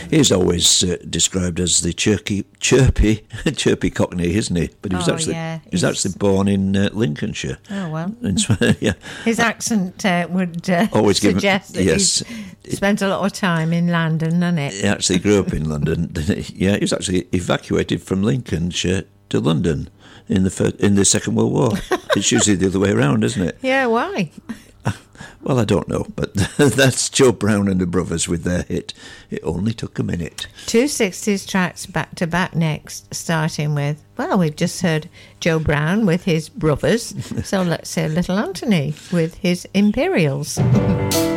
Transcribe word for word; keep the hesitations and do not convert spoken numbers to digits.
He's always uh, described as the chirpy, chirpy, chirpy Cockney, isn't he? But he was oh, actually yeah. he was actually born in uh, Lincolnshire. Oh well, In, yeah. His accent uh, would uh, Always give him- suggest that yes. he's spent a lot of time in London, doesn't it? He actually grew up in London. Yeah, he was actually evacuated from Lincolnshire to London in the fir- in the Second World War. It's usually the other way around, isn't it? Yeah, why? Well, I don't know, but that's Joe Brown and the Brothers with their hit, It Only Took a Minute. Two sixties tracks back to back next, starting with, well, we've just heard Joe Brown with his Brothers, so let's hear Little Anthony with his Imperials.